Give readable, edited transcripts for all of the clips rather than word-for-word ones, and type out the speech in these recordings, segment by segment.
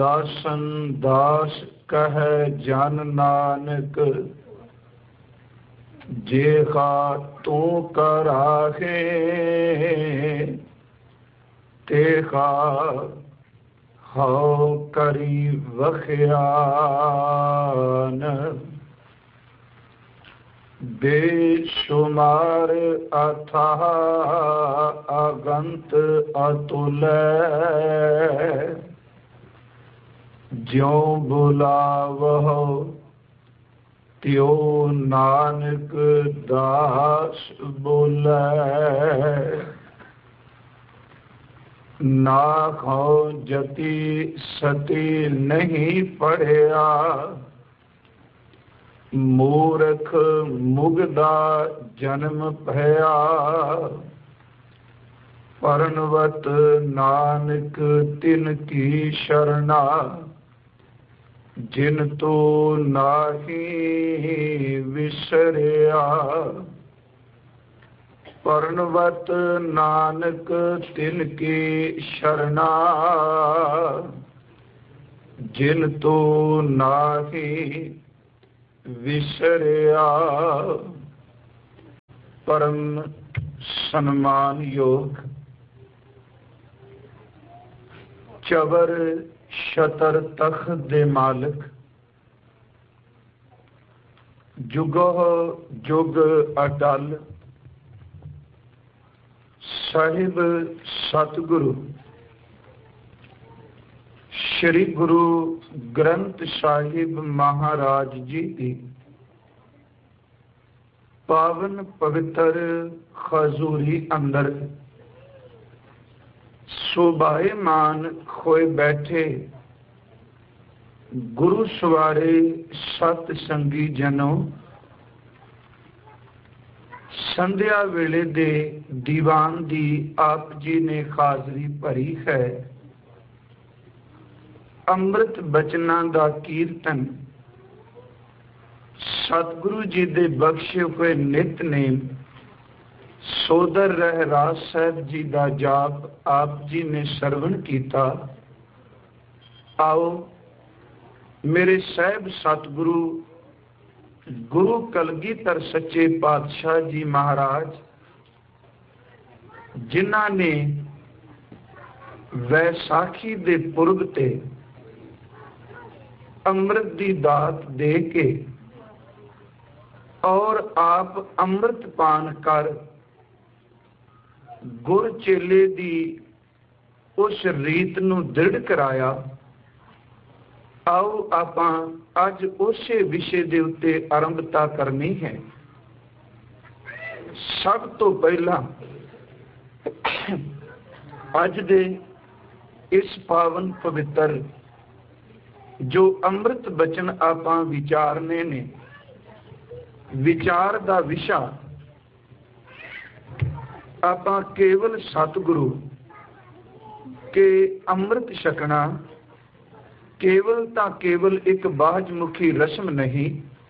दासन दास कह जन नानक, जेखा तू कराहे तेखा हौ करी वख्यान। बेशुमार अथाह अगंत अतुल, ज्यों बुलावहो त्यो नानक दास बोले। नाखो जति सती नहीं पढ़िया, मूर्ख मुगदा जन्म भया। परनवत नानक तिन की शरणा, जिन तो नाही विसरिया। परनवत नानक तिन की शरणा, जिन तो नाही विसरिया। परम सम्मान योग चबर छतर तख्त दे मालिक, जुगो जुग अटल। साहिब सतगुरु श्री गुरु ग्रंथ साहिब महाराज जी की पावन पवित्र खजूरी अंदर शोभायमान खोए बैठे गुरु सवारे सत संगी जनों, संध्या वेले दे दीवान दी आप जी ने हाजरी भरी है। अमृत बचना दा कीर्तन, सतगुरु जी दे बख्शे हुए नितनेम, सोदर रहराज साहब जी दा जाप आप जी ने सरवण कीता। आओ मेरे साहब सतगुरु गुरु कलगीधर सच्चे पातशाह जी महाराज, जिन्हां ने वैसाखी दे पुरब ते अमृत दी दात दे के और आप अमृत पान कर गुर चेले दी उस रीत नूं दृढ़ कराया। आओ आपां अज उसे विषय दे उत्ते आरंभता करनी है। सब तो पहला अज दे इस पावन पवित्र जो अमृत बचन आपां विचारने ने, विचार दा विषा आपां केवल सतगुरु के अमृत छकना केवल ता केवल एक बाजमुखी रस्म नहीं।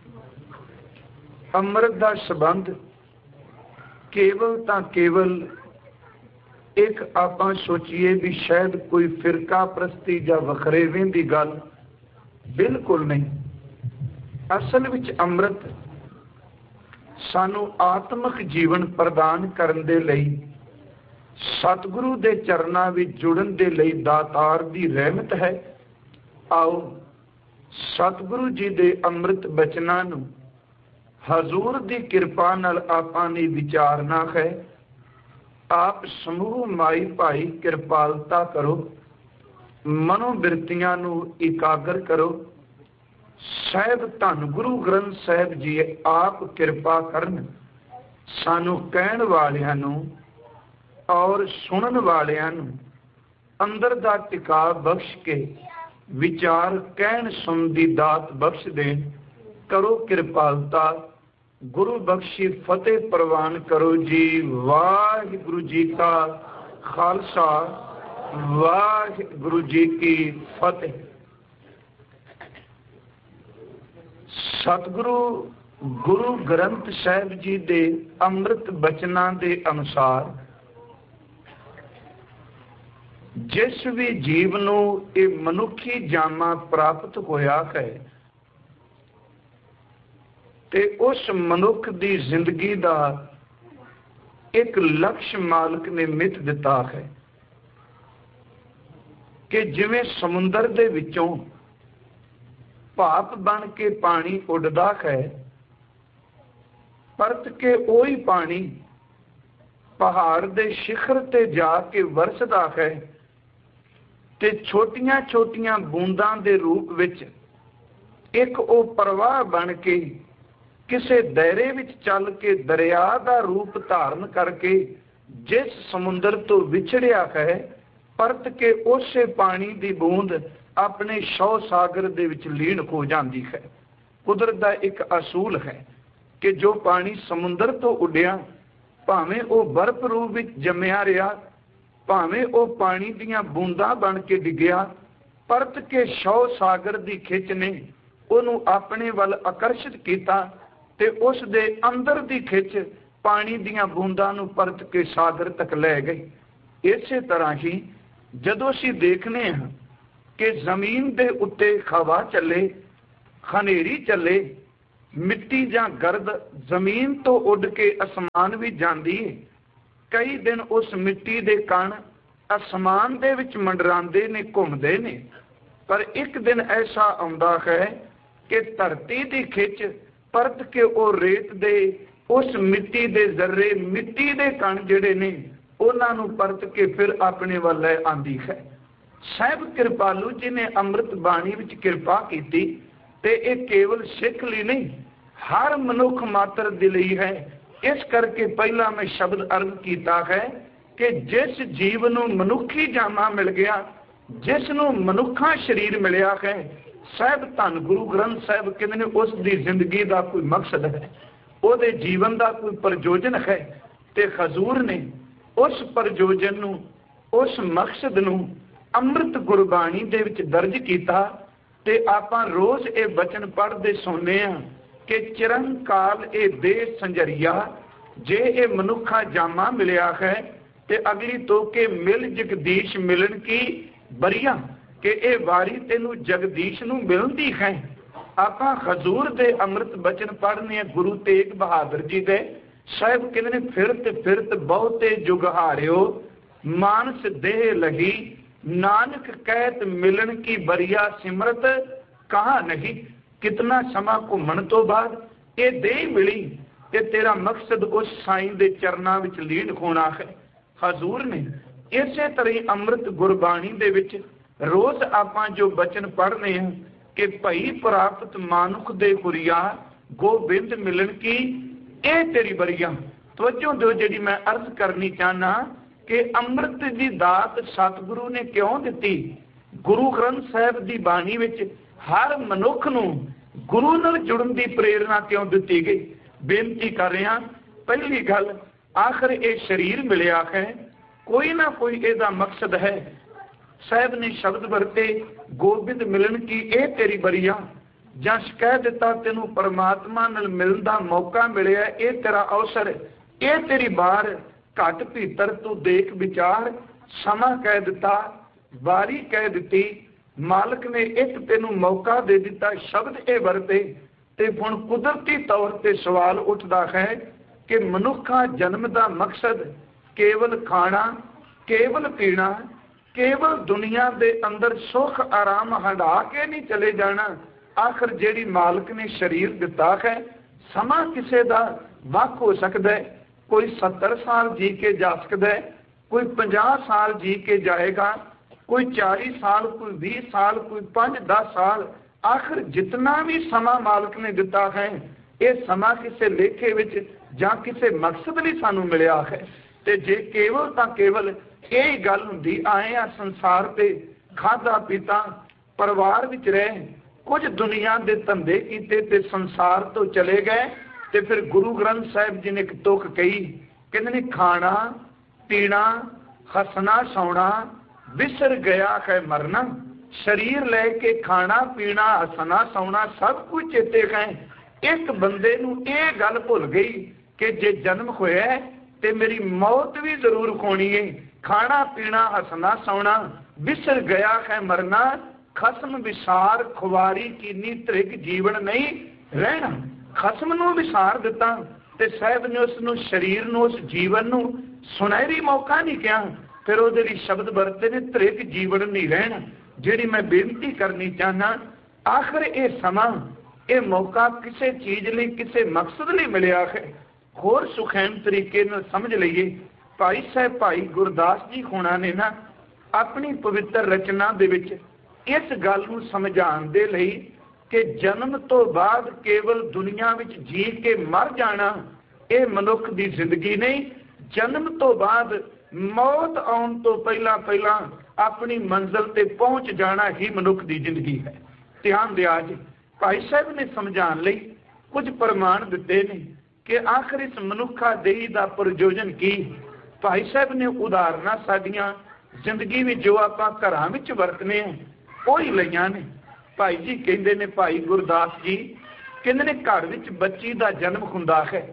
अमृत दा संबंध केवल ता केवल एक आपां सोचिए भी शायद कोई फिरका प्रस्ती या वखरेवें दी गल, बिल्कुल नहीं। असल विच अमृत सानू आत्मक जीवन प्रदान करन दे लई, सतगुरु दे चरनां विच जुड़न दे लई दातार दी रहमत है। आओ सतगुरु जी दे अमृत बचनां नूं हजूर दी किरपा नाल आपां ने विचारना है। आप समूह माई भाई किरपालता करो, मनोबिरतियां नूं इकागर करो। साहिब धन गुरु ग्रंथ साहिब जी आप किरपा करन, सानू कहण वालियां नूं और सुनन वालियां नूं अंदर दा टिका बख्श के विचार कहण सुन दी दात बख्श देन। करो किरपालता, गुरु बख्शी फतेह प्रवान करो जी। वाहिगुरु जी का खालसा, वाहिगुरु जी की फतेह। सतगुरु गुरु ग्रंथ साहिब जी दे अमृत बचनां दे अनुसार जिस भी जीव नूं ये मनुखी जामा प्राप्त होया है ते उस मनुख दी जिंदगी दा एक लक्ष्य मालिक ने मित दिता है कि जिवें समुंदर दे विचों भाप बन के पानी उड़दा है, परत के ओही पानी पहाड़ दे शिखर ते जाके वरसदा है ते छोटियां छोटियां बूंदां दे रूप विच एक ओ प्रवाह बन के किसे दायरे विच चल के दरिया दा रूप धारण करके जिस समुंदर तो विछड़िया है, परत के उसे पानी दी बूंद अपने शौ सागर दे विच लीन हो जाती है। कुदरत दा एक असूल है कि जो पानी समुंदर तो उड़िया, भावें वो बर्फ रूप विच जम्मिया रहा, भावें वो पानी दियां बूंदां बन के डिग्गिया, परत के शौ सागर दी खिच ने उन्हों अपने वल आकर्षित किया ते उस दे अंदर दी खिच पानी दियां बूंदां नूं परत के सागर तक लै गई। इसे तरह ही जदों असीं देखने हैं कि जमीन दे उत्ते हवा चले, खनेरी चले, मिट्टी जां गर्द जमीन तो उड़ के आसमान भी जाती है, कई दिन उस मिट्टी दे कण आसमान दे विच मंडरांदे ने, घुमदे ने, पर एक दिन ऐसा आउंदा है कि धरती दी खिच परत के ओ रेत दे उस मिट्टी दे जर्रे, मिट्टी दे कण जिहड़े ने उन्हां नूं परत के फिर अपने वल लै आंदी है। साहिब कृपालू जी ने अमृत बाणी विच किरपा कीती ते इह केवल सिख लई नहीं, हर मनुख मात्र दे लई है। इस करके पहला मैं शब्द अर्ज किया है कि जिस जीव नूं मनुखी जामा मिल गया, जिस नूं मनुखा शरीर मिलिया है, साहिब धन गुरु ग्रंथ साहिब कहते हैं उस दी जिंदगी का कोई मकसद है, उहदे जीवन का कोई प्रयोजन है, ते हजूर ने उस प्रयोजन नूं, उस मकसद नूं अमृत गुरबाणी दे विच दर्ज किया। ते आपां रोज ये बचन पढ़ते सुनने कि चिरंकाल ए देह संजरिया, जे ये मनुखा जामा मिलिया है ते अगली तो के मिल जगदीश मिलन की बरिया, कि ये वारी तेनू जगदीश नू मिलती है। आपां हजूर दे अमृत बचन पढ़ने गुरु तेग बहादुर जी दे, साहिब कहते हैं फिरत फिरत बहुते जुग हारियो, मानस देह लगी, नानक कहत मिलन की बरिया, सिमरत कहा नहीं। कितना समा घूमन तो बाद ये देह मिली ते तेरा मकसद उस साईं दे चरना विच लीन होना है। हजूर ने इसे तरह अमृत गुरबाणी दे विच रोज आपां जो बचन पढ़ने हैं कि भई प्राप्त मानुख दे हुरिया, गोबिंद मिलन की ए तेरी बरिया। तवज्जो दो, जी मैं अर्ज करनी चाहना कि अमृत की दात सतगुरु ने क्यों दी? गुरु ग्रंथ साहिब की बाणी विच हर मनुख नूं गुरु नाल जुड़न की प्रेरणा क्यों दी गई? बेनती कर रहा, पहली गल, आखिर ये शरीर मिलिया है, कोई ना कोई ਇਹਦਾ मकसद है। साहब ने शब्द वरते गोबिंद मिलन की ए तेरी बरिया, ਜਾਂ कह दिता तेनू परमात्मा नाल मिलन दा मौका मिलिया, ए तेरा अवसर, ए तेरी बार, घट भीतर तू देख विचार, समा कह दिता, वारी कह दी, मालिक ने एक तेनू मौका दे दिता। शब्द ए वरते ते हुण कुदरती तौर ते सवाल उठदा है कि मनुखा जन्म दा मकसद केवल खाना, केवल पीना, केवल दुनिया दे अंदर सुख आराम हंडा के नहीं चले जाना। आखिर जेड़ी मालिक ने शरीर दिता है, समा किसे दा वक हो सकता है, कोई 70 साल जी के जा सकता है, कोई 50 साल जी के जाएगा, कोई 40 साल, कोई 20 साल, कोई 5-10 साल। आखिर जितना भी समा मालिक ने दिता है, ये समा किसे लेखे विच जां किसे मकसद लई सानू मिलिया है। ते जे केवल तां केवल यही गल हुंदी, आए आ संसार ते, खाधा पीता, परिवार विच रहे, कुछ दुनिया दे धंधे कीते ते संसार तो चले गए, ते फिर गुरु ग्रंथ साहिब जी ने एक तुक कही, कहंदे ने खाना पीना हसना सौना विसर गया है मरना। शरीर लेके खाना पीना हसना सौना सब कुछ चेते है। एक बंदे नूं ये गल भुल गई कि जे जन्म होया ते मेरी मौत भी जरूर होनी है। खाना पीना हसना सौना विसर गया है मरना, खसम विसार खुवारी कीनी त्रिग जीवन नहीं रहना। खसम नूं विसार दिता ते साहब ने उसनूं शरीर नूं उस जीवन नूं सुनहरी मौका नहीं कहा। फिर उहदे लई शब्द वरते ने त्रिग जीवन नहीं रहना। जिहड़ी मैं बेनती करनी चाहना, आखिर ये समा ये मौका किसी चीज़ लई किसी मकसद लई मिलिया है। होर सुखैन तरीके नाल समझ लईए। भाई साहब भाई गुरदास जी होना ने ना अपनी पवित्र रचना दे विच इस गल नूं समझाउण दे लई कि जन्म तो बाद केवल दुनिया विच जी के मर जाना ये मनुख दी जिंदगी नहीं। जन्म तो बाद मौत आउण तो पहला पहला अपनी मंजिल ते पहुंच जाना ही मनुख दी जिंदगी है। ध्यान दिया जी। भाई साहब ने समझाउण लई कुछ प्रमाण दिते ने कि आखिर इस मनुखा देही दा प्रयोजन की। भाई साहब ने उदाहरणा साडियां जिंदगी में जो आपां घरां विच वरतने ओही लईआं ने। भाई जी कहंदे ने, भाई गुरदास जी कहंदे ने घर विच बच्ची दा जन्म हुंदा है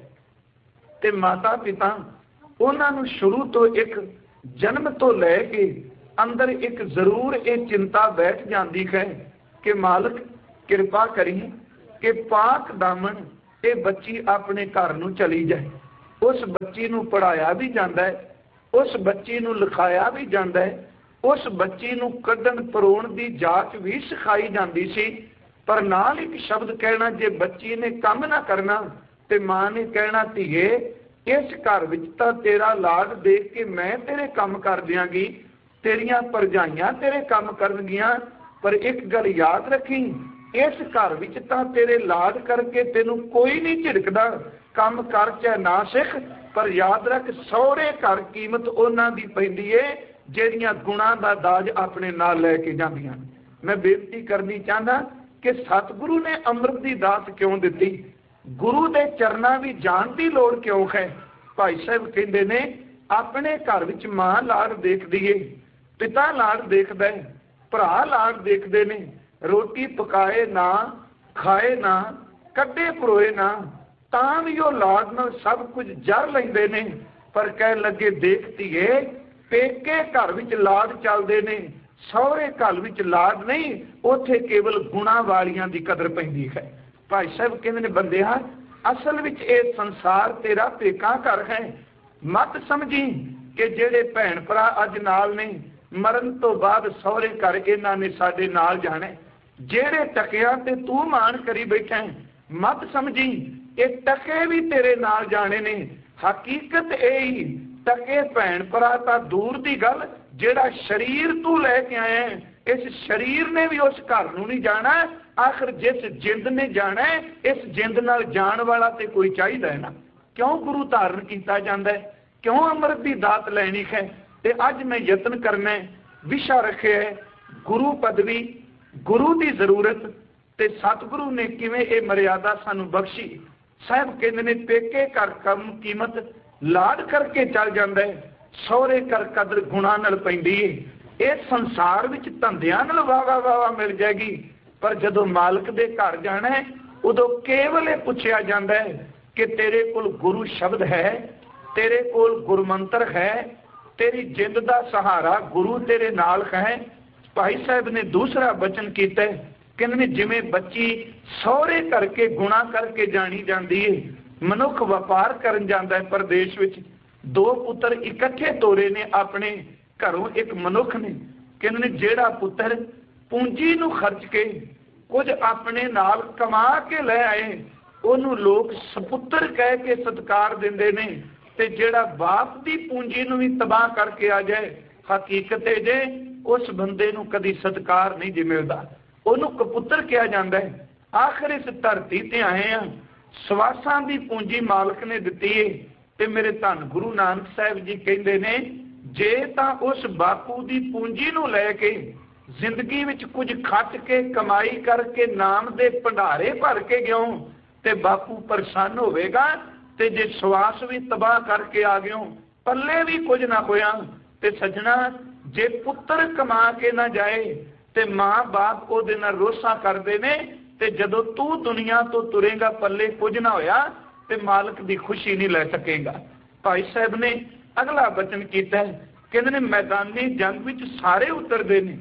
ते माता पिता उन्हां नूं शुरू तो एक जन्म तो लैके अंदर एक जरूर ये चिंता बैठ जाती है कि मालिक कृपा करी कि पाक दामन ये बच्ची अपने घर नूं चली जाए। उस बच्ची नूं पढ़ाया भी जाता है, उस बच्ची नूं लिखाया भी जाता है, उस बच्ची नूं कढण परोण की जाच भी सिखाई जाती सी। पर नाल एक शब्द कहना, जे बच्ची ने काम ना करना ते मां ने कहना, धीए इस घर विच तां तेरा लाड देख के मैं तेरे काम कर दियांगी, तेरियां भरजाइयां तेरे काम करनगियां, पर एक गल याद रखी, इस घर विच तां तेरे लाड करके तेनू कोई नहीं झिड़कदा, काम कर चाहे ना सिख, पर याद रख सौरे घर कीमत उन्हां दी पैंदी है ਜਿਹੜੀਆਂ गुणा का दाज अपने नाल लैके जांदियां। मैं बेनती करनी चाहना कि सतगुरु ने अमृत की दात क्यों दी, गुरु के चरणा भी जान की लोड़ क्यों है। भाई साहब कहते ने अपने घर विच मां लाड़ देखदी है, पिता लाड़ देखदा है, भरा लाड़ देखते ने, रोटी पकाए ना खाए ना कड्डे परोए ना तां भी वो लाड़ नाल सब कुछ जर लैंदे ने। पर कह लगे देखती है पेके घर विच लाड चलते ने, सौरे घर विच लाड नहीं, उथे केवल गुणा वालियां दी कदर पैंदी है। भाई साहब कहते ने बंदिया असल विच ये संसार तेरा पेका घर है। मत समझी कि जेड़े भैन भरा अज नाल ने मरण तो बाद सौरे घर इन्हां ने साडे नाल जाना। जेड़े टकिया ते तू मान करी बैठा है, मत समझी ये टके भी तेरे नाल जाने ने। हकीकत यही टके भैन भरा तां दूर दी गल, जेड़ा शरीर तू लैके आया है इस शरीर ने भी उस घर नूं नहीं जाना। आखिर जिस जिंद ने जाना है इस जिंद नाल जान वाला ते कोई चाहिदा है ना। क्यों गुरु धारण किया जाता है, क्यों अमृत की दात लैनी है। ते अज मैं यत्न करना विशा रखे है गुरु पदवी, गुरु की जरूरत ते सतगुरु ने किवें ये मर्यादा सानू बख्शी। साहब कहते ने पेके घर कम कीमत लाड करके चल जाता है, सौरे कर कदर गुणा नाल पैंदी है। इस संसार विच धंधियां नाल वाह वाह मिल जाएगी, पर जदों मालिक दे घर जाना है उदों केवल पूछया जाता है कि तेरे कोल गुरु शब्द है, तेरे कोल गुरु मंत्र है, तेरी जिंद दा सहारा गुरु तेरे नाल है। भाई साहब ने दूसरा वचन किया है, कहने जिवें बच्ची सौरे करके गुणा करके जानी जाती है, मनुख व्यापार करन जाता है परदेश विच, दो पुत्र इकट्ठे तोरे ने अपने घरों एक मनुख ने। कहने जेड़ा पुत्र पूंजी नूं खर्च के कुछ अपने नाल कमा के ले आए उन्होंने लोग सपुत्र कह के सत्कार देंदे ने, ते जेड़ा बाप दी पूंजी नूं भी तबाह करके आ जाए हकीकत है जे उस बंदे नूं कदी सत्कार नहीं जी मिलदा, उन्होंने कपुत्र कहा जाता है। आखिर इस धरती ते आए हैं, सवासां दी पूंजी मालिक ने दिती है। ते मेरे धन गुरु नानक साहब जी कहते ने जे तां उस बापू दी पूंजी नूं लैके जिंदगी विच कुछ खट के कमाई करके नाम दे भंडारे भर के गयो ते बापू परेशान होवेगा, ते जे सवास भी तबाह करके आ गयो पल्ले भी कुछ ना होया। ते सजना जे पुत्र कमा के ना जाए ते मां बाप ओदे नाल रोसा करदे ने, ते जदों तू दुनिया तो तुरेगा पल्ले कुछ ना होया ते मालिक दी खुशी नहीं लै सकेगा। भाई साहब ने अगला वचन किया है, कहते ने मैदानी जंग विच सारे उतरते ने,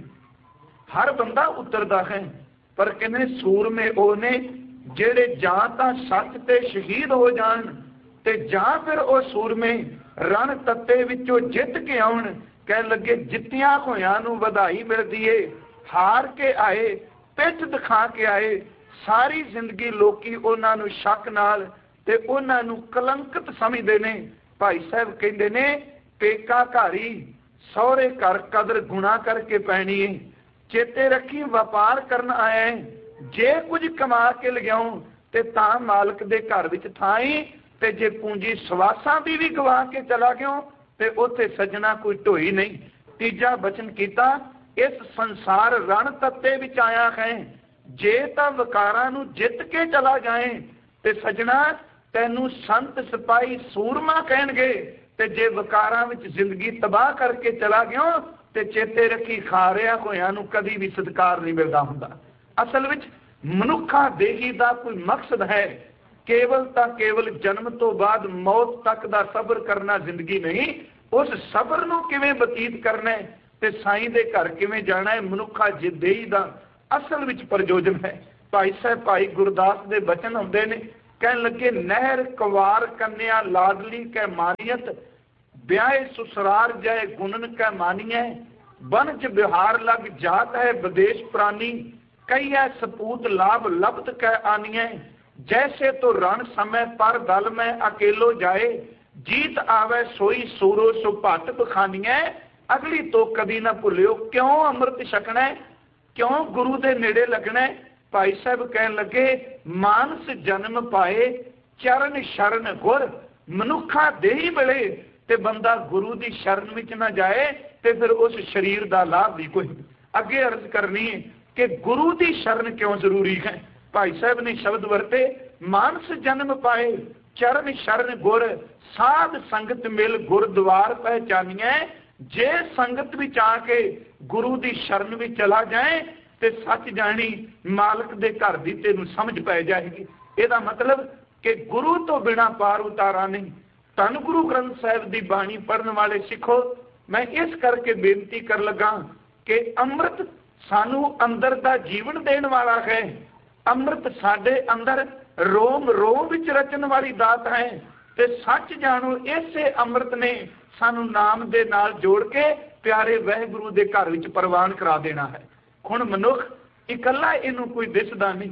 हर बंदा उतरता है, पर कहते सूरमे वो ने जेड़े जां तां सच ते शहीद हो जान ते जां फिर वो सूरमे रण तत्ते विचों जित के आउण। कह लगे जित्तियां होयां नूं वधाई मिलदी है, हार के आए पिठ दिखा के आए, सारी जिंदगी लोकी उन्हां नूं शक नाल ते उन्हां नूं कलंकित समझदे ने। भाई साहब कहंदे ने पेका घारी सौरे घर कदर गुणा करके पैनी है, चेते रखी व्यापार करन आया है, जे कुछ कमा के लियाऊं ते तां मालक दे घर विच थाई, ते जे पूंजी सवासां दी भी गवा के चला गयो ते उत्थे सजना कोई ढोई नहीं। तीजा बचन कीता इस संसार रण तत्ते विच आया है, जे तां विकारां नूं जित के चला जाए ते सजना तैनूं संत सिपाही सूरमा कहणगे, ते जे विकारां विच जिंदगी तबाह करके चला गयो ते चेते रखी खारिया होयां नूं कदी भी सत्कार नहीं मिलदा हुंदा। असल विच मनुखा देही दा कोई मकसद है, केवल तां केवल जन्म तो बाद मौत तक दा सबर करना जिंदगी नहीं, उस सबर नूं किवें बतीत करना है ते साईं दे घर किवें जाना है, मनुखा देही दा असल विच प्रयोजन है। भाई साहब भाई गुरदास दे बचन आउंदे ने, कहन लगे नहर कुवार कन्या लाडली कै मानियत, ब्याह सुसरार जाए गुणन कै मानिए, बन च बिहार लग जात है विदेश प्राणी, कई है सपूत लाभ लब्ध कै आनिए, जैसे तो रण समय पर दल में अकेलो जाए, जीत आवे सोई सूरो सो भट बखानिए, अगली तो कभी ना भुलियो क्यों अमृत छकना है, क्यों गुरु दे नेड़े लगना है। भाई साहब कहन लगे मानस जन्म पाए चरण शरण गुर, मनुखा देही मिले ते बंदा गुरु दी शरण विच ना जाए ते फिर उस शरीर दा लाभ भी कोई। अगे अर्ज करनी है कि गुरु दी शरण क्यों जरूरी है। भाई साहब ने शब्द वरते मानस जन्म पाए चरण शरण गुर, साध संगत मिल गुरद्वार पहचानिए, जे संगत विच आके गुरु दी शरण विच चला जाए ते सच जानी मालक दे घर दी तेनू समझ पै जाएगी। ਇਹਦਾ मतलब कि गुरु तो बिना पार उतारा नहीं। धन गुरु ग्रंथ साहिब दी बाणी पढ़न वाले सिखो, मैं इस करके बेनती कर लगा कि अमृत सानू अंदर दा जीवन देण वाला है, अमृत साडे अंदर रोम रोम विच रचन वाली दात है, ते सच जानो इसे अमृत ने सानू नाम दे नाल जोड़ के प्यारे वाहिगुरु दे घर विच प्रवान करा देना है। हुण मनुख इकल्ला इनू कोई दिसदा नहीं।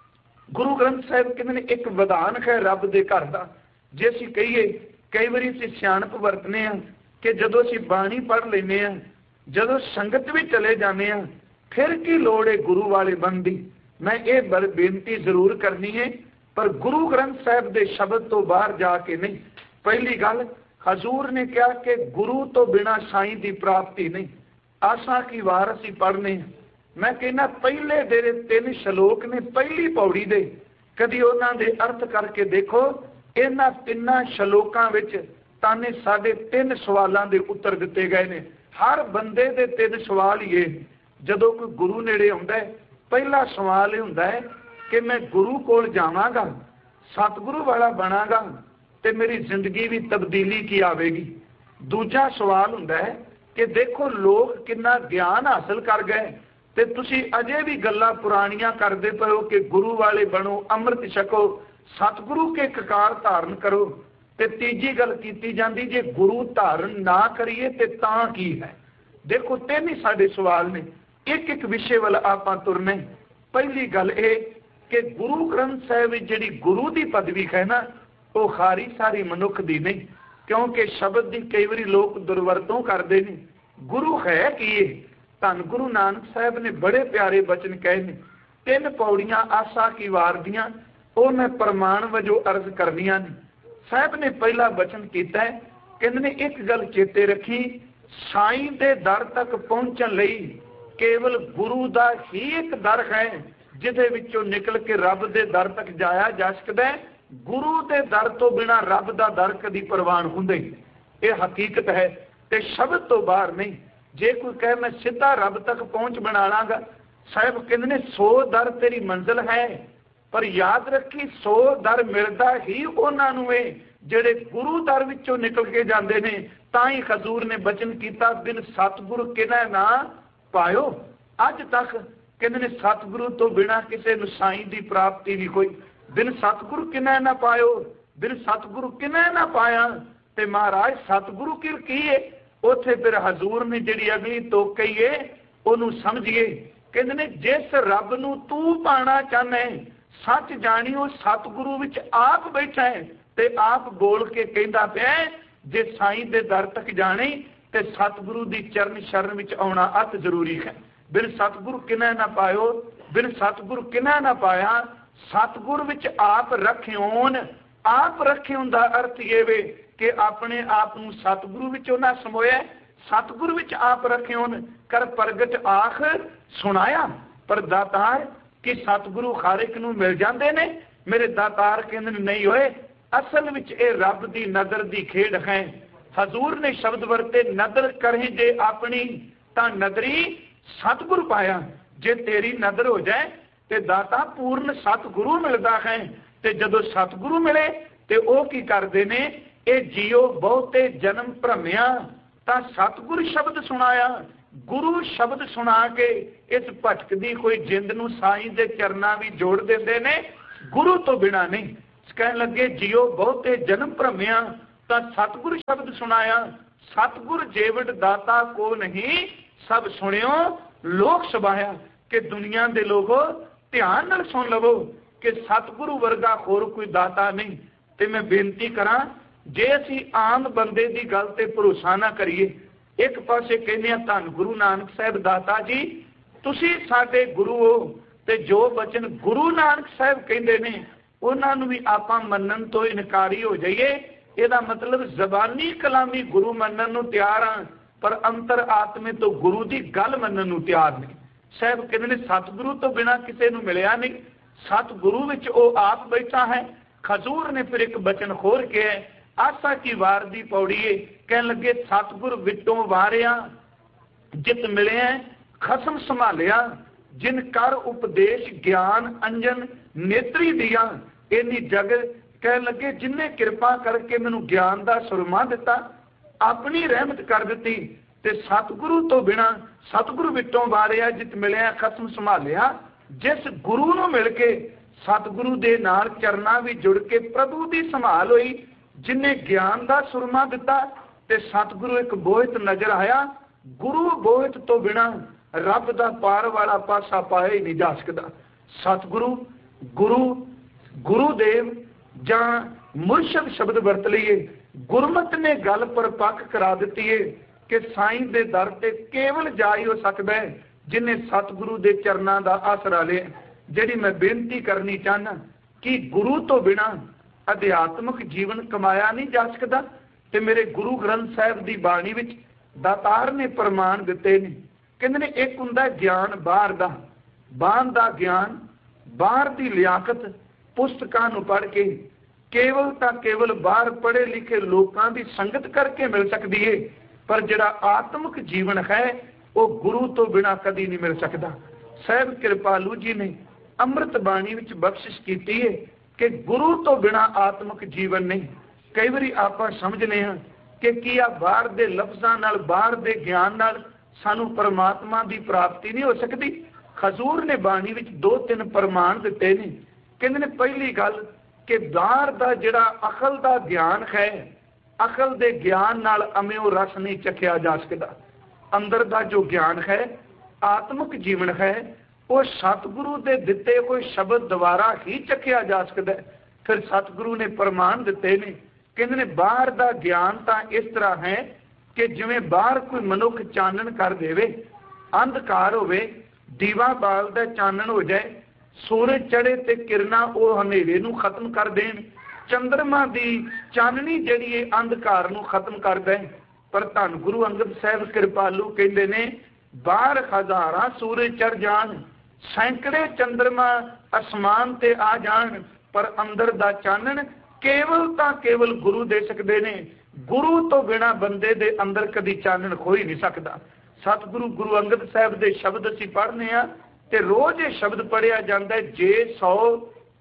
गुरु ग्रंथ साहिब कहते ने एक विधान है रब दे घर दा। जे असीं कहीए कई बारी असीं सियाणप वरतने हैं कि जदों असीं बाणी पढ़ लैने हैं, जदों संगत भी चले जाने हैं, फिर की लोड़ है गुरु वाले बन दी। मैं ये बेनती जरूर करनी है, पर गुरु ग्रंथ साहिब दे शब्द तो बाहर जाके नहीं। पहली गल हजूर ने कहा कि गुरु तो बिना साईं दी प्राप्ति नहीं। आशा की वार असीं पढ़ने, मैं कहना पहले दे 3 श्लोक ने पहली पौड़ी दे, कदी उन्हां दे अर्थ करके देखो। इन्हां 3 श्लोकां विच ताने साडे 3 सवालां दे उत्तर दिते गए ने। हर बंदे दे 3 सवाल ही। जदों कोई गुरु नेड़े आउंदा है, पहला सवाल यह हुंदा है कि मैं गुरु कोल जावांगा, सतगुरु वाला बनांगा ते मेरी जिंदगी भी तब्दीली की आवेगी। दूजा सवाल हुंदा है कि देखो लोग कितना ज्ञान हासिल कर गए ते तुसी अजे भी गल्लां पुरानियां करदे पए हो कि गुरु वाले बनो, अमृत छको, सतगुरु के ककार धारण करो। ते तीजी गल कीती जांदी जे गुरु धारण ना करिए ते तां की है। देखो 3 ही साडे सवाल ने, एक एक विषय वाल आपां तुरने। पहली गल ये कि गुरु ग्रंथ साहिब जिहड़ी गुरु की पदवी है ना, वो खारी सारी मनुख दी नहीं, क्योंकि शब्द की कई बार लोग दुरवरतों करते हैं। गुरु है कि धन गुरु नानक साहब ने बड़े प्यारे बचन कहे ने। 3 पौड़ियां आशा की वार दियां, वो मैं प्रमाण वजों अर्ज करनियां ने। साहब ने पहला बचन किया है, कहते ने एक गल चेते रखी, साईं दे दर तक पहुंचण लई केवल गुरु दा ही एक दर है जिहदे विचों निकल के रब दे दर तक जाया जा सकदा है। गुरु दे दर तो बिना रब दा दर कदी प्रवान हुंदे, ये हकीकत है ते शब्द तो बाहर नहीं। जे कोई कहे मैं सीधा रब तक पहुंच बना लांगा, साहब कहते ने 100 दर तेरी मंजिल है, पर याद रखी 100 दर मिलता ही उन्होंने वे ਜਿਹੜੇ गुरु दर विचों निकल के जाते हैं। तां ही हजूर ने बचन किया बिन सतगुरु किना ना पायो। अज तक कहते ने सतगुरु तो बिना किसी नूं साईं की प्राप्ति नहीं कोई। बिन सतगुरु किना ना पायो, बिन सतगुरु किना ना पाया। ते महाराज सतगुरु की है उत्थे फिर हजूर ने जिहड़ी अगली तुक कही है उन्होंने समझिए। कहते ने जिस रब नूं तू पाना चाहना है सच जानियो सतगुरु विच आप बैठा है ते आप बोल के कहता पिया जे साईं दे दर तक जाने ते सतगुरु दी चरण शरण विच आउणा अत जरूरी है। बिन सतगुरु किना ना पायो, बिन सतगुरु किना ना पाया। सतगुर विच आप रखियोन, आप रखियोन दा अर्थ ये वे कि अपने आप नूं सतगुरु विचों ना समोया। सतगुरु विच आप रखियोन कर प्रगट आख सुनाया। पर दातार कि सतगुरु हर एक नूं मिल जाते ने। मेरे दातार कहंदे नहीं होए असल विच ये रब दी नदर दी खेड है। हजूर ने शब्द वरते नदर करें जे अपनी तां नदरी सतगुरु पाया। जे तेरी नदर हो जाए ते दाता पूर्ण सतगुरु मिलता है। ते जदों सतगुरु मिले ते ओ की करदे ने ए जियो बहुते जन्म भ्रमिया तां सतगुरु शब्द सुनाया। गुरु शब्द सुना के इस भटकदी कोई जिंद नूं साईं दे चरनां भी जोड़ देंदे ने गुरु तो बिना नहीं। कहने लगे जियो बहुते जन्म भ्रमिया तां सतगुरु शब्द सुनाया। सतगुर जेवड़ दाता को नहीं सब सुनियो लोक सबाया। कि दुनिया के लोगो ध्यान नाल सुन लवो कि सतगुरु वर्गा होर कोई दाता नहीं। ते मैं बेनती करा जे असीं आम बंदे की गल ते भरोसा ना करिए। एक पासे कहने धन गुरु नानक साहब दाता जी तुसीं साडे गुरु हो ते जो वचन गुरु नानक साहब कहंदे ने उन्होंने भी आप मनन तो इनकारी हो जाइए। यदा मतलब जबानी कलामी गुरु मनन नूं तैयार हाँ पर अंतर आत्मे तो गुरु की गल मनन नूं तैयार नहीं। साहब कहते हैं सतगुरु तो बिना किसी नूं मिलिया नहीं। सतगुरु विच ओ आप बैठा है। खजूर ने फिर एक बचन खोल के आशा की वार दी पौड़ी है। कहने लगे सतगुर विटों वारिया जित मिले खसम संभालिया जिन कर उपदेश ज्ञान अंजन नेत्री दिया। इन्नी जग कह लगे जिन्हें कृपा करके मैनू ज्ञान का सुरमा दिता अपनी रहमत कर दी। ते सतगुरु तो बिना सतगुरु विटों वारिया जित मिलिया खसम संभालिया। जिस गुरु नूं मिल के सतगुरु दे नाल चरना भी जुड़ के प्रभु की संभाल हुई। जिन्हें ज्ञान का सुरमा दिता ते सतगुरु एक बोहित नजर आया। गुरु बोहित तो बिना रब का पार वाला पासा पाया ही नहीं जा सकता। सतगुरु गुरु गुरुदेव जां मुर्शद शब्द वरत लीए। गुरमत ने गल पर पक करा दी है कि साईं दे दर ते केवल जा ही हो सकता है जिन्हें सतगुरु दे चरना का आसरा लिया। जिहड़ी मैं बेनती करनी चाहना कि गुरु तो बिना अध्यात्मक जीवन कमाया नहीं जा सकता। ते मेरे गुरु ग्रंथ साहिब की बाणी विच दातार ने प्रमाण दिते ने। कहंदे ने एक हुंदा ज्ञान बाहर दा, बाहर दा ज्ञान बाहर दी लियाकत पुस्तकां नूं पढ़ के केवल तां केवल बाहर पढ़े लिखे लोकां दी संगत करके मिल सकदी है। पर जिहड़ा आत्मक जीवन है वो गुरु तो बिना कदी नहीं मिल सकता। साहिब कृपालू जी ने अमृत बाणी विच बख्शिश की है कि गुरु तो बिना आत्मक जीवन नहीं। कई बारी आपां समझने हैं कि की आ बाहर दे लफ्ज़ां नाल बाहर दे ज्ञान नाल सानू परमात्मा की प्राप्ति नहीं हो सकती। खजूर ने बाणी विच 2-3 प्रमाण दिते ने। कहंदे ने पहली गल कि बाहर दा जिहड़ा अकल दा ज्ञान है अकल दे ज्ञान नाल अम्यो रस नहीं चखिया जा सकता। अंदर दा जो ज्ञान है आत्मक जीवन है वो सतगुरु दे दिते कोई शब्द द्वारा ही चखिया जा सकता है। फिर सतगुरु ने प्रमाण दिते ने। कहंदे ने बाहर दा ज्ञान तां इस तरह है कि जिवें बाहर कोई मनुख चानन कर देवे, अंधकार होवे, दीवा बालदा चानन हो जाए, सूरज चढ़े ते किरना वो हनेरे नूं खत्म कर देन, चंद्रमा दी चाननी जिहड़ी है अंधकार नूं खत्म कर दे। पर धन गुरु अंगद साहिब कृपालू कहंदे ने बाहर हज़ारां सूरज चढ़ जाण, सैकड़े चंद्रमा आसमान ते आ जाण, पर अंदर दा चानन केवल तां केवल गुरु दे सकदे ने। गुरु तो बिना बंदे दे अंदर कदी चानन हो ही नहीं सकता। सतगुरु गुरु अंगद साहिब दे शब्द असीं पढ़ने आ ते रोज ये शब्द पढ़िया जाता है जे 100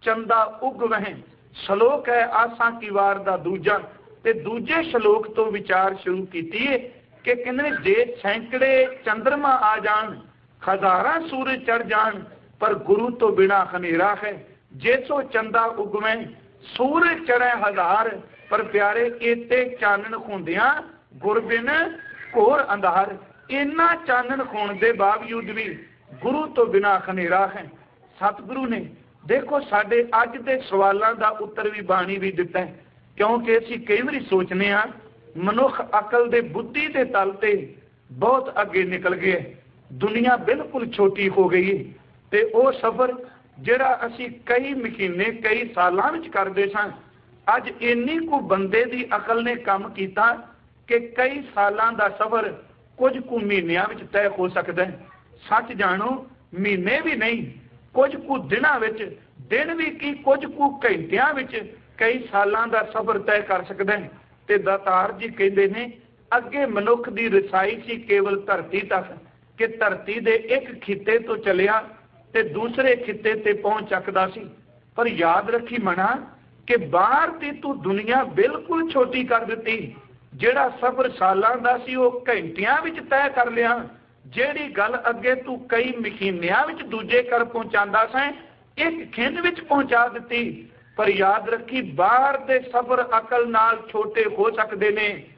चंदा उग वह। श्लोक है आसा की वार दा दूजा। ते दूजे श्लोक तो विचार शुरू की है कि कहते जे सैकड़े चंद्रमा आ जान, हजारा सूरज चढ़ जान, पर गुरु तो बिना हनेरा है। जे सो चंदा उगवे सूरज चढ़े हजार, पर प्यारे इते चानन होंदिया गुर बिन घोर अंधार। इन्ना चानन होने के बावजूद भी गुरु तो बिना हनेरा है। सतगुरु ने देखो साडे अज के सवालों का उत्तर भी बाणी भी दिता है, क्योंकि असी कई बार सोचने मनुख अकल दे बुद्धि के तल ते बहुत अगे निकल गए, दुनिया बिल्कुल छोटी हो गई ते वो सफर जिहड़ा असी कई महीने कई सालों में करते सन, अज इन्नी को बंदे की अकल ने काम किया कि कई सालों का सफर कुछ कु महीनों में तय हो सकता है। सच जानो महीने भी नहीं, कुछ कु दिनों में, दिन भी की कुछ कु घंटिया में कई सालों का सफर तय कर सकता है। ते दातार जी कहते हैं अगे मनुख की रसाई सी केवल धरती तक, कि धरती के एक खिते तो चलिया ते दूसरे खिते ते पहुंच सकता सी। पर याद रखी मना कि बाहर की तू दुनिया बिल्कुल छोटी कर दी। जिहड़ा सफर सालों का सी वो घंटिया में तय कर लिया। जिहड़ी गल अगे तू कई महीनों में दूजे कर पहुंचादा सा, एक खिंड में पहुंचा दी। पर याद रखी बाहर के सफर अकल नाल छोटे हो सकते ने,